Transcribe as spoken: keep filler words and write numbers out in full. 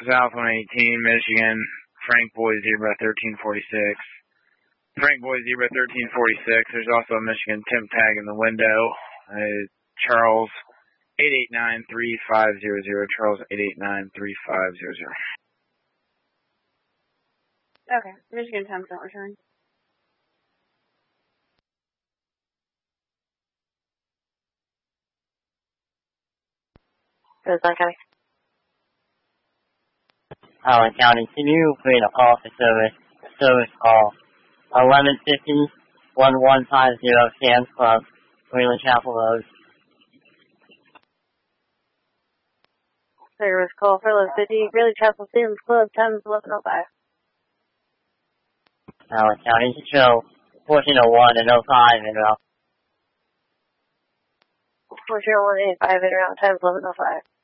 South one eighteen, Michigan, Frank Boy Zebra thirteen forty-six. Frank Boy Zebra thirteen forty-six. There's also a Michigan temp tag in the window. Uh, Charles eight eight nine, three five zero zero. Charles eight eight nine, three five zero zero. Okay, Michigan temps don't return. Goes on, County. Allen County, can you create a call for service? Service call eleven fifty, one one five zero Sam's Club, Greenland Chapel Road. Service call for eleven fifty, Greenland Chapel Sam's Club, time is eleven oh five. Allen County, show fourteen oh one and oh five in route. fourteen oh one and eight five in route, time is eleven oh five.